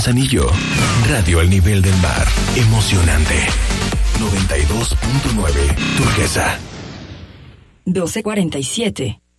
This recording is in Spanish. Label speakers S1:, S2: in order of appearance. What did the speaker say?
S1: Manzanillo. Radio al nivel del mar. Emocionante. 92.9 Turquesa.
S2: 12:47.